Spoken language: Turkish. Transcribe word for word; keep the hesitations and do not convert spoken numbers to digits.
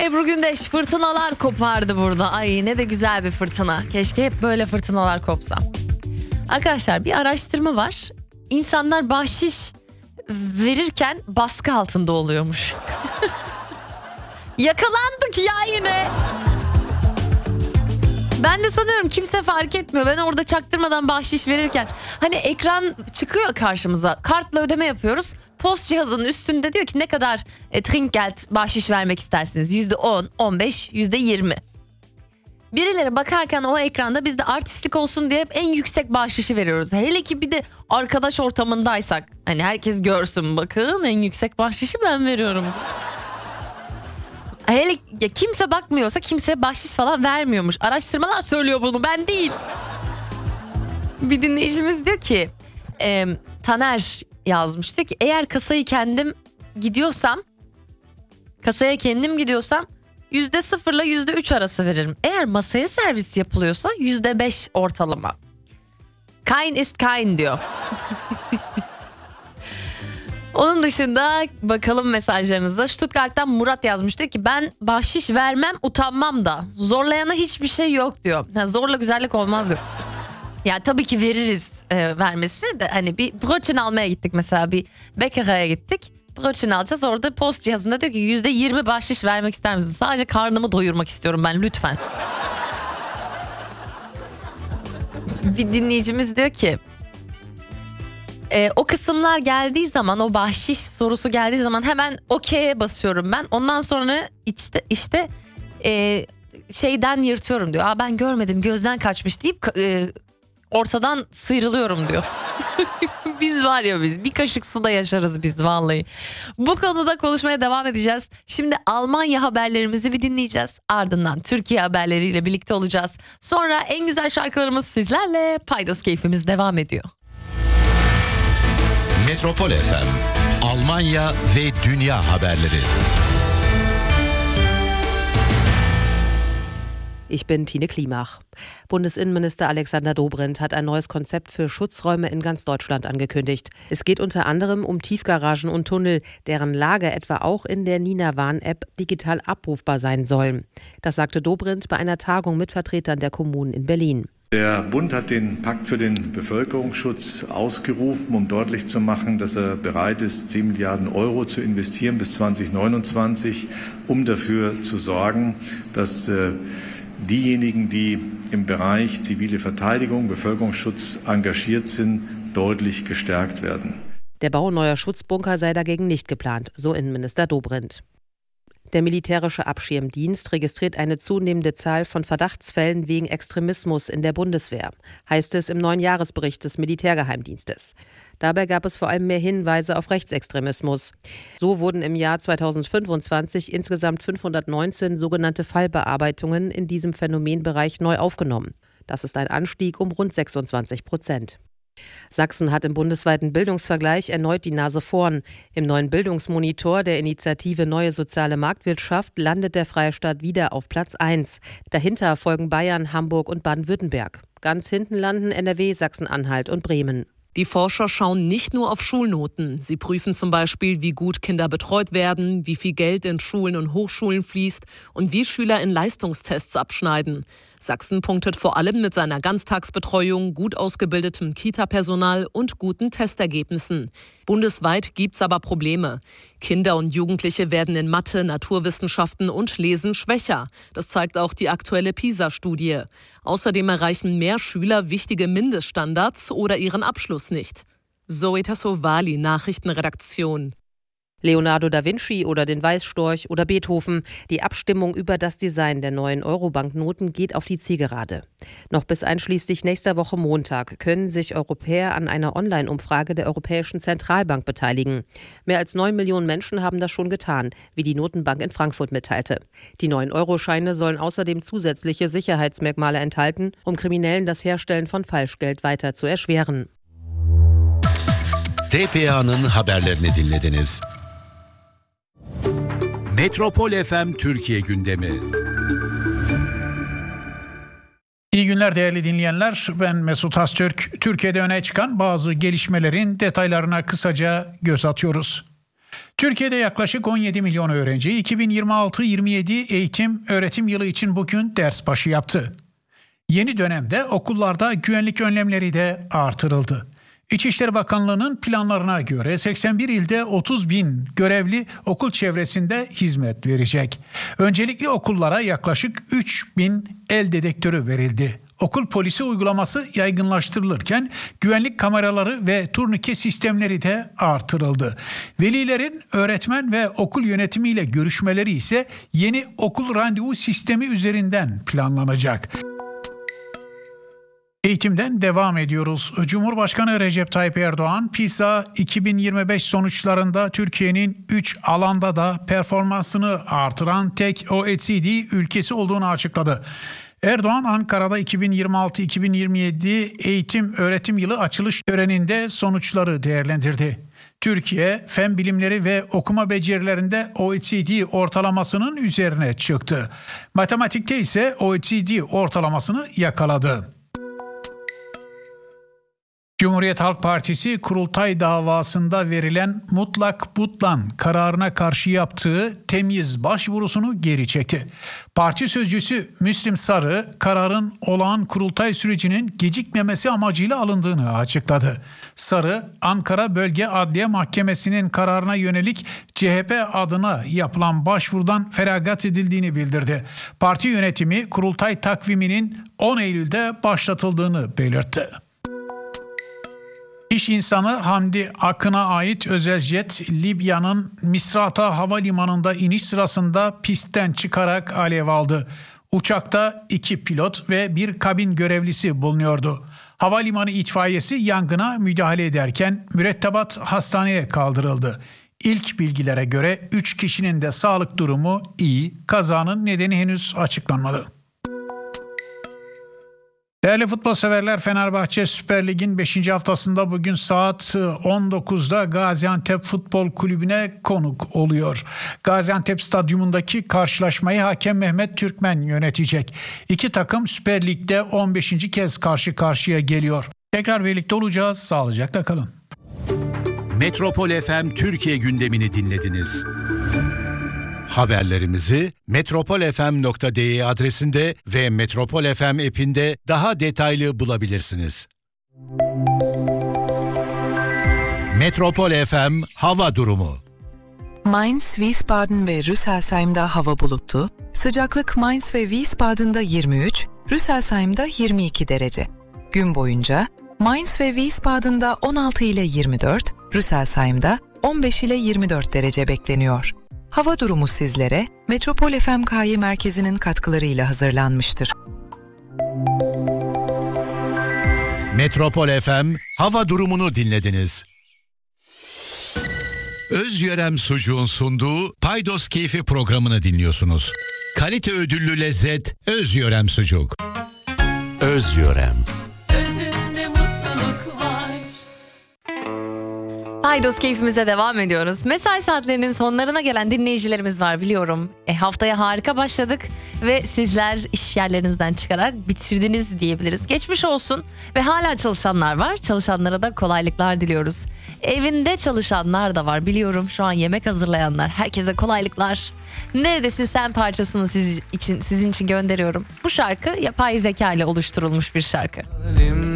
Ebru Gündeş fırtınalar kopardı burada. Ay ne de güzel bir fırtına. Keşke hep böyle fırtınalar kopsa. Arkadaşlar bir araştırma var. İnsanlar bahşiş verirken baskı altında oluyormuş. Yakalandık ya yine. Ben de sanıyorum kimse fark etmiyor. Ben orada çaktırmadan bahşiş verirken hani ekran çıkıyor karşımıza. Kartla ödeme yapıyoruz. Post cihazının üstünde diyor ki ne kadar e, trinkgeld bahşiş vermek istersiniz? yüzde on, on beş, yüzde yirmi. Birileri bakarken o ekranda biz de artistlik olsun diye hep en yüksek bahşişi veriyoruz. Hele ki bir de arkadaş ortamındaysak. Hani herkes görsün, bakın en yüksek bahşişi ben veriyorum. Hele ya kimse bakmıyorsa kimse bahşiş falan vermiyormuş. Araştırmalar söylüyor bunu, ben değil. Bir dinleyicimiz diyor ki e, Taner yazmış, diyor ki eğer kasayı kendim gidiyorsam kasaya kendim gidiyorsam yüzde sıfırla yüzde üç arası veririm. Eğer masaya servis yapılıyorsa yüzde beş ortalama. Kind is kind diyor. Onun dışında bakalım mesajlarınıza. Stuttgart'tan Murat yazmış, diyor ki ben bahşiş vermem, utanmam da. Zorlayana hiçbir şey yok diyor. Yani zorla güzellik olmaz diyor. Ya tabii ki veririz e, vermesi de, hani bir brötchen almaya gittik mesela, bir Bäcker'e gittik. Brötchen alacağız, orada post cihazında diyor ki yüzde yirmi bahşiş vermek ister misin? Sadece karnımı doyurmak istiyorum ben, lütfen. Bir dinleyicimiz diyor ki e, o kısımlar geldiği zaman, o bahşiş sorusu geldiği zaman hemen okey'e basıyorum ben. Ondan sonra işte işte e, şeyden yırtıyorum diyor. Aa ben görmedim, gözden kaçmış deyip e, ortadan sıyrılıyorum diyor. Biz var ya biz bir kaşık suda yaşarız biz vallahi. Bu konuda konuşmaya devam edeceğiz. Şimdi Almanya haberlerimizi bir dinleyeceğiz. Ardından Türkiye haberleriyle birlikte olacağız. Sonra en güzel şarkılarımız sizlerle. Paydos keyfimiz devam ediyor. Metropol F M, Almanya ve dünya haberleri. Ich bin Tine Klimach. Bundesinnenminister Alexander Dobrindt hat ein neues Konzept für Schutzräume in ganz Deutschland angekündigt. Es geht unter anderem um Tiefgaragen und Tunnel, deren Lage etwa auch in der Nina Warn-App digital abrufbar sein sollen. Das sagte Dobrindt bei einer Tagung mit Vertretern der Kommunen in Berlin. Der Bund hat den Pakt für den Bevölkerungsschutz ausgerufen, um deutlich zu machen, dass er bereit ist, zehn Milliarden Euro zu investieren bis zwanzig neunundzwanzig, um dafür zu sorgen, dass äh, diejenigen, die im Bereich zivile Verteidigung, Bevölkerungsschutz engagiert sind, deutlich gestärkt werden. Der Bau neuer Schutzbunker sei dagegen nicht geplant, so Innenminister Dobrindt. Der militärische Abschirmdienst registriert eine zunehmende Zahl von Verdachtsfällen wegen Extremismus in der Bundeswehr, heißt es im neuen Jahresbericht des Militärgeheimdienstes. Dabei gab es vor allem mehr Hinweise auf Rechtsextremismus. So wurden im Jahr zweitausendfünfundzwanzig insgesamt fünfhundertneunzehn sogenannte Fallbearbeitungen in diesem Phänomenbereich neu aufgenommen. Das ist ein Anstieg um rund sechsundzwanzig Prozent. Sachsen hat im bundesweiten Bildungsvergleich erneut die Nase vorn. Im neuen Bildungsmonitor der Initiative Neue Soziale Marktwirtschaft landet der Freistaat wieder auf Platz eins. Dahinter folgen Bayern, Hamburg und Baden-Württemberg. Ganz hinten landen N R W, Sachsen-Anhalt und Bremen. Die Forscher schauen nicht nur auf Schulnoten. Sie prüfen zum Beispiel, wie gut Kinder betreut werden, wie viel Geld in Schulen und Hochschulen fließt und wie Schüler in Leistungstests abschneiden. Sachsen punktet vor allem mit seiner Ganztagsbetreuung, gut ausgebildetem Kita-Personal und guten Testergebnissen. Bundesweit gibt's aber Probleme. Kinder und Jugendliche werden in Mathe, Naturwissenschaften und Lesen schwächer. Das zeigt auch die aktuelle PISA-Studie. Außerdem erreichen mehr Schüler wichtige Mindeststandards oder ihren Abschluss nicht. Zoe Tassovali, Nachrichtenredaktion. Leonardo da Vinci oder den Weißstorch oder Beethoven. Die Abstimmung über das Design der neuen Euro-Banknoten geht auf die Zielgerade. Noch bis einschließlich nächster Woche Montag können sich Europäer an einer Online-Umfrage der Europäischen Zentralbank beteiligen. Mehr als neun Millionen Menschen haben das schon getan, wie die Notenbank in Frankfurt mitteilte. Die neuen Euro-Scheine sollen außerdem zusätzliche Sicherheitsmerkmale enthalten, um Kriminellen das Herstellen von Falschgeld weiter zu erschweren. T P A'nın haberlerini dinlediniz. Metropol F M Türkiye gündemi. İyi günler değerli dinleyenler. Ben Mesut Haztürk. Türkiye'de öne çıkan bazı gelişmelerin detaylarına kısaca göz atıyoruz. Türkiye'de yaklaşık on yedi milyon öğrenci iki bin yirmi altı yirmi yedi eğitim öğretim yılı için bugün ders başı yaptı. Yeni dönemde okullarda güvenlik önlemleri de artırıldı. İçişleri Bakanlığı'nın planlarına göre seksen bir ilde otuz bin görevli okul çevresinde hizmet verecek. Öncelikli okullara yaklaşık üç bin el dedektörü verildi. Okul polisi uygulaması yaygınlaştırılırken güvenlik kameraları ve turnike sistemleri de artırıldı. Velilerin öğretmen ve okul yönetimiyle görüşmeleri ise yeni okul randevu sistemi üzerinden planlanacak. Eğitimden devam ediyoruz. Cumhurbaşkanı Recep Tayyip Erdoğan, PISA iki bin yirmi beş sonuçlarında Türkiye'nin üç alanda da performansını artıran tek O E C D ülkesi olduğunu açıkladı. Erdoğan, Ankara'da iki bin yirmi altı iki bin yirmi yedi eğitim öğretim yılı açılış töreninde sonuçları değerlendirdi. Türkiye, fen bilimleri ve okuma becerilerinde O E C D ortalamasının üzerine çıktı. Matematikte ise O E C D ortalamasını yakaladı. Cumhuriyet Halk Partisi kurultay davasında verilen mutlak butlan kararına karşı yaptığı temyiz başvurusunu geri çekti. Parti sözcüsü Müslim Sarı, kararın olağan kurultay sürecinin gecikmemesi amacıyla alındığını açıkladı. Sarı, Ankara Bölge Adliye Mahkemesi'nin kararına yönelik C H P adına yapılan başvurudan feragat edildiğini bildirdi. Parti yönetimi kurultay takviminin on Eylül'de başlatıldığını belirtti. İş insanı Hamdi Akın'a ait özel jet Libya'nın Misrata Havalimanı'nda iniş sırasında pistten çıkarak alev aldı. Uçakta iki pilot ve bir kabin görevlisi bulunuyordu. Havalimanı itfaiyesi yangına müdahale ederken mürettebat hastaneye kaldırıldı. İlk bilgilere göre üç kişinin de sağlık durumu iyi, kazanın nedeni henüz açıklanmadı. Değerli futbol severler, Fenerbahçe Süper Lig'in beşinci haftasında bugün saat on dokuzda Gaziantep Futbol Kulübü'ne konuk oluyor. Gaziantep Stadyumundaki karşılaşmayı hakem Mehmet Türkmen yönetecek. İki takım Süper Lig'de on beşinci kez karşı karşıya geliyor. Tekrar birlikte olacağız. Sağlıcakla kalın. Metropol F M Türkiye gündemini dinlediniz. Haberlerimizi metropol f m nokta d e adresinde ve Metropol F M app'inde daha detaylı bulabilirsiniz. Metropol F M hava durumu. Mainz, Wiesbaden ve Rüsselsheim'da hava bulutlu, sıcaklık Mainz ve Wiesbaden'da yirmi üç, Rüsselsheim'da yirmi iki derece. Gün boyunca Mainz ve Wiesbaden'da on altı ile yirmi dört, Rüsselsheim'da on beş ile yirmi dört derece bekleniyor. Hava durumu sizlere Metropol F M K Y merkezinin katkılarıyla hazırlanmıştır. Metropol F M hava durumunu dinlediniz. Özyörem Sucuğun sunduğu Paydos Keyfi programını dinliyorsunuz. Kalite ödüllü lezzet Özyörem Sucuk. Özyörem. Özünde mutluluk var. Paydos keyfimize devam ediyoruz. Mesai saatlerinin sonlarına gelen dinleyicilerimiz var biliyorum. E, haftaya harika başladık ve sizler iş yerlerinizden çıkarak bitirdiniz diyebiliriz. Geçmiş olsun ve hala çalışanlar var. Çalışanlara da kolaylıklar diliyoruz. Evinde çalışanlar da var biliyorum. Şu an yemek hazırlayanlar. Herkese kolaylıklar. Neredesin sen parçasını siz için, sizin için gönderiyorum. Bu şarkı yapay zeka ile oluşturulmuş bir şarkı.